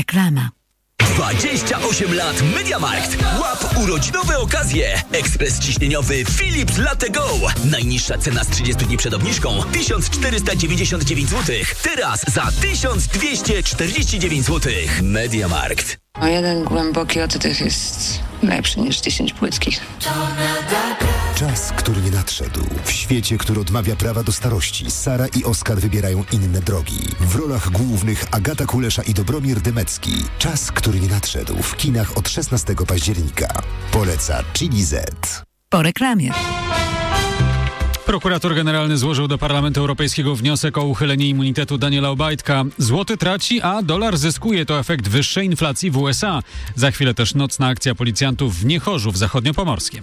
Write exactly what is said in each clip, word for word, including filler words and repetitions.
Reklama. dwadzieścia osiem lat MediaMarkt. Łap urodzinowe okazje. Ekspres ciśnieniowy Philips Latte Go. Najniższa cena z trzydziestu dni przed obniżką tysiąc czterysta dziewięćdziesiąt dziewięć złotych. Teraz za tysiąc dwieście czterdzieści dziewięć złotych. MediaMarkt. O jeden głęboki oddech jest lepszy niż dziesięć płytkich. Czas, który nie nadszedł. W świecie, który odmawia prawa do starości, Sara i Oskar wybierają inne drogi. W rolach głównych Agata Kulesza i Dobromir Demecki. Czas, który nie nadszedł. W kinach od szesnastego października. Poleca Chili Z. Po reklamie. Prokurator generalny złożył do Parlamentu Europejskiego wniosek o uchylenie immunitetu Daniela Obajtka. Złoty traci, a dolar zyskuje. To efekt wyższej inflacji w U S A. Za chwilę też nocna akcja policjantów w Niechorzu w zachodniopomorskim.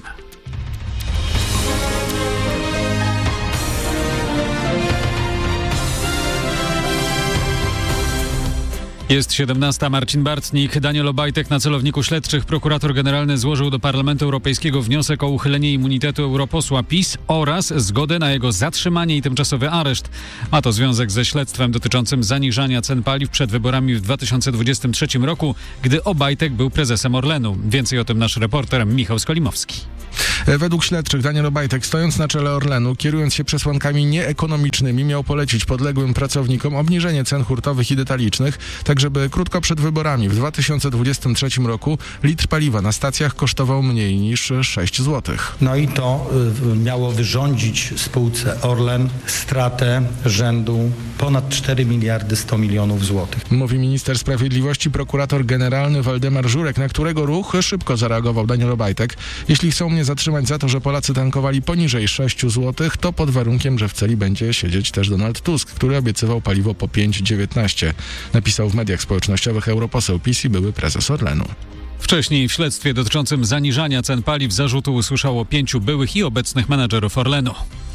Jest siedemnasta. Marcin Bartnik. Daniel Obajtek na celowniku śledczych. Prokurator generalny złożył do Parlamentu Europejskiego wniosek o uchylenie immunitetu europosła PiS oraz zgodę na jego zatrzymanie i tymczasowy areszt. Ma to związek ze śledztwem dotyczącym zaniżania cen paliw przed wyborami w dwa tysiące dwudziestym trzecim roku, gdy Obajtek był prezesem Orlenu. Więcej o tym nasz reporter Michał Skolimowski. Według śledczych Daniel Obajtek, stojąc na czele Orlenu, kierując się przesłankami nieekonomicznymi, miał polecić podległym pracownikom obniżenie cen hurtowych i detalicznych, tak żeby krótko przed wyborami w dwa tysiące dwudziestym trzecim roku litr paliwa na stacjach kosztował mniej niż sześć złotych. No i to y, miało wyrządzić spółce Orlen stratę rzędu ponad cztery miliardy sto milionów złotych. Mówi minister sprawiedliwości, prokurator generalny Waldemar Żurek, na którego ruch szybko zareagował Daniel Obajtek. Jeśli chcą mnie zatrzymać za to, że Polacy tankowali poniżej sześć złotych, to pod warunkiem, że w celi będzie siedzieć też Donald Tusk, który obiecywał paliwo po pięć dziewiętnaście. Napisał w mediach społecznościowych europoseł PiS i były prezes Orlenu. Wcześniej w śledztwie dotyczącym zaniżania cen paliw zarzutu usłyszało pięciu byłych i obecnych menadżerów Orlenu.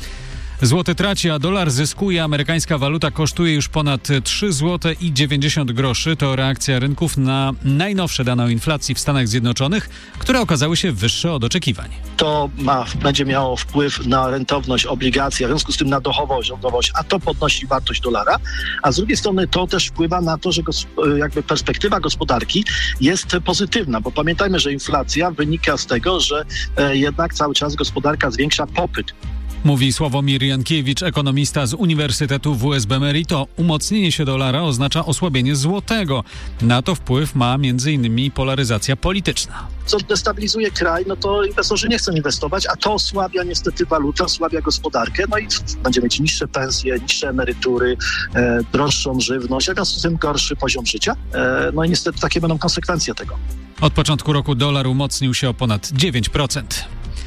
Złoty traci, a dolar zyskuje. Amerykańska waluta kosztuje już ponad trzy złote i dziewięćdziesiąt groszy. To reakcja rynków na najnowsze dane o inflacji w Stanach Zjednoczonych, które okazały się wyższe od oczekiwań. To ma, będzie miało wpływ na rentowność obligacji, a w związku z tym na dochodowość, a to podnosi wartość dolara, a z drugiej strony to też wpływa na to, że gos- jakby perspektywa gospodarki jest pozytywna, bo pamiętajmy, że inflacja wynika z tego, że e, jednak cały czas gospodarka zwiększa popyt. Mówi Sławomir Jankiewicz, ekonomista z Uniwersytetu W S B Merito. Umocnienie się dolara oznacza osłabienie złotego. Na to wpływ ma między innymi polaryzacja polityczna. Co destabilizuje kraj, no to inwestorzy nie chcą inwestować, a to osłabia niestety walutę, osłabia gospodarkę, no i będziemy mieć niższe pensje, niższe emerytury, e, droższą żywność, a w związku z tym gorszy poziom życia. E, no i niestety takie będą konsekwencje tego. Od początku roku dolar umocnił się o ponad dziewięć procent.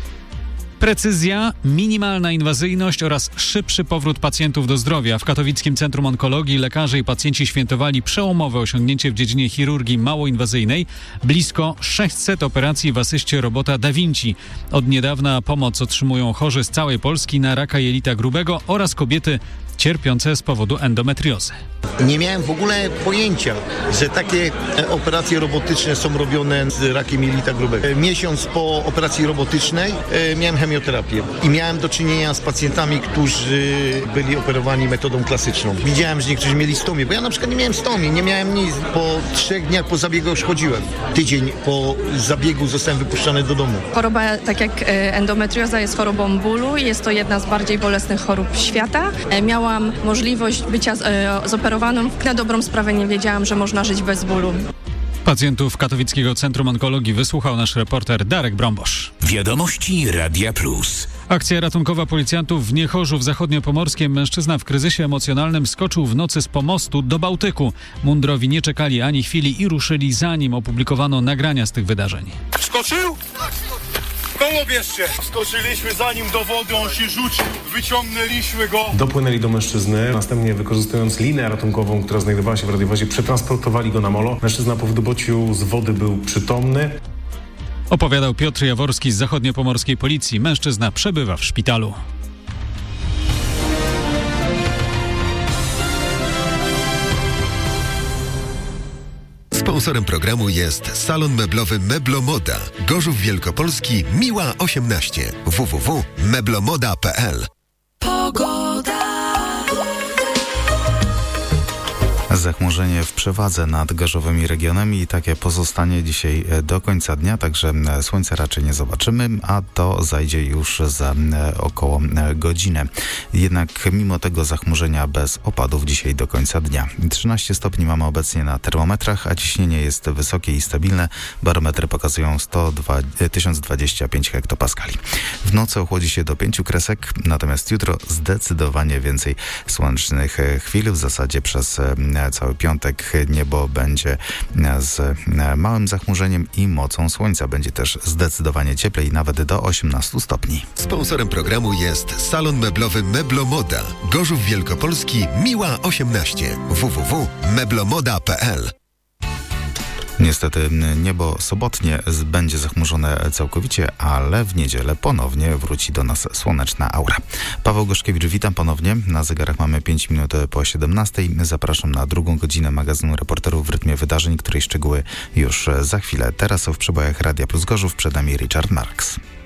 Precyzja, minimalna inwazyjność oraz szybszy powrót pacjentów do zdrowia. W Katowickim Centrum Onkologii lekarze i pacjenci świętowali przełomowe osiągnięcie w dziedzinie chirurgii małoinwazyjnej. Blisko sześćset operacji w asyście robota Da Vinci. Od niedawna pomoc otrzymują chorzy z całej Polski na raka jelita grubego oraz kobiety cierpiące z powodu endometriozy. Nie miałem w ogóle pojęcia, że takie operacje robotyczne są robione z rakiem jelita grubego. Miesiąc po operacji robotycznej miałem chemioterapię i miałem do czynienia z pacjentami, którzy byli operowani metodą klasyczną. Widziałem, że niektórzy mieli stomię, bo ja na przykład nie miałem stomii, nie miałem nic. Po trzech dniach po zabiegu już chodziłem. Tydzień po zabiegu zostałem wypuszczony do domu. Choroba, tak jak endometrioza, jest chorobą bólu. Jest to jedna z bardziej bolesnych chorób świata. Miałam możliwość bycia zoperowaną. Na dobrą sprawę nie wiedziałam, że można żyć bez bólu. Pacjentów Katowickiego Centrum Onkologii wysłuchał nasz reporter Darek Brąbosz. Wiadomości Radia Plus. Akcja ratunkowa policjantów w Niechorzu w zachodniopomorskim. Mężczyzna w kryzysie emocjonalnym skoczył w nocy z pomostu do Bałtyku. Mundurowi nie czekali ani chwili i ruszyli, zanim opublikowano nagrania z tych wydarzeń. Skoczył? Koło bierzcie! Skoczyliśmy za nim do wody, on się rzucił, wyciągnęliśmy go. Dopłynęli do mężczyzny, następnie wykorzystując linę ratunkową, która znajdowała się w radiowozie, przetransportowali go na molo. Mężczyzna po wydobociu z wody był przytomny. Opowiadał Piotr Jaworski z zachodniopomorskiej policji. Mężczyzna przebywa w szpitalu. Sponsorem programu jest salon meblowy Meblomoda. Gorzów Wielkopolski, Miła osiemnaście. w w w kropka meblomoda kropka p l. Pogoda. Zachmurzenie w przewadze nad gorzowymi regionami i takie pozostanie dzisiaj do końca dnia, także słońca raczej nie zobaczymy, a to zajdzie już za około godzinę. Jednak mimo tego zachmurzenia bez opadów dzisiaj do końca dnia. trzynaście stopni mamy obecnie na termometrach, a ciśnienie jest wysokie i stabilne. Barometry pokazują sto dwa, tysiąc dwadzieścia pięć hektopaskali. W nocy ochłodzi się do pięciu kresek, natomiast jutro zdecydowanie więcej słonecznych chwil. W zasadzie przez cały piątek niebo będzie z małym zachmurzeniem i mocą słońca. Będzie też zdecydowanie cieplej, nawet do osiemnastu stopni. Sponsorem programu jest salon meblowy Meblomoda. Gorzów Wielkopolski, Miła osiemnaście. w w w kropka meblomoda kropka p l. Niestety niebo sobotnie będzie zachmurzone całkowicie, ale w niedzielę ponownie wróci do nas słoneczna aura. Paweł Goszkiewicz, witam ponownie. Na zegarach mamy pięć minut po siedemnastej. Zapraszam na drugą godzinę magazynu Reporterów w rytmie wydarzeń, której szczegóły już za chwilę. Teraz w przebojach Radia Plus Gorzów przed nami Richard Marks.